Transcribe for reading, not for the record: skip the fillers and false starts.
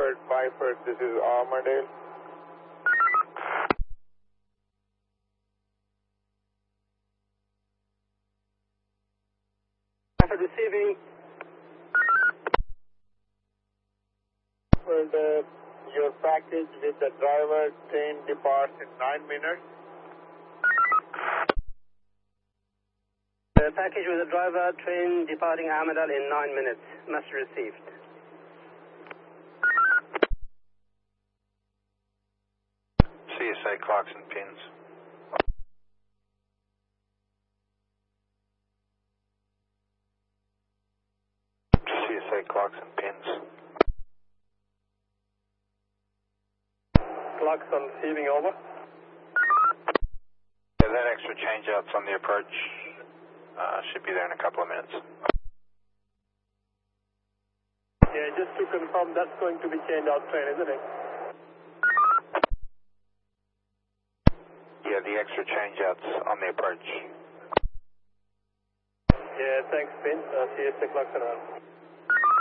Byford, this is Armadale. Byford receiving. Your package with the driver train departs in 9 minutes. The package with the driver train departing Armadale in 9 minutes. Message received. CSA clocks and pins. CSA clocks and pins. Clocks on receiving, over. Yeah, that extra changeout's on the approach. Should be there in a couple of minutes. Yeah, just to confirm, that's going to be change out train, isn't it? Yeah, the extra changeout's on the approach. Yeah, thanks, Ben. CSA clocks around.